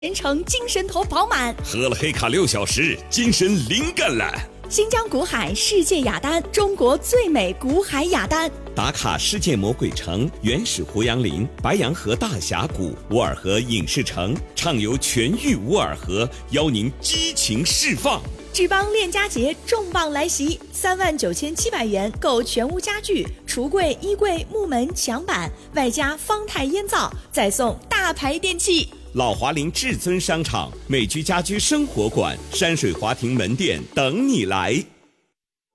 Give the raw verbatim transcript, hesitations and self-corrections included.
人称精神头饱满， 喝了黑卡六小时，精神灵感了。 新疆古海世界雅丹，中国最美古海雅丹。 打卡世界魔鬼城、原始胡杨林、白洋河大峡谷、乌尔河影视城，畅游全域乌尔河，邀您激情释放。 志邦链家节重磅来袭，三万九千七百元购全屋家具、橱柜、衣柜、木门、墙板，外加方太烟皂，再送大牌电器。 老华林至尊商场、美居家居生活馆、山水华庭门店等你来。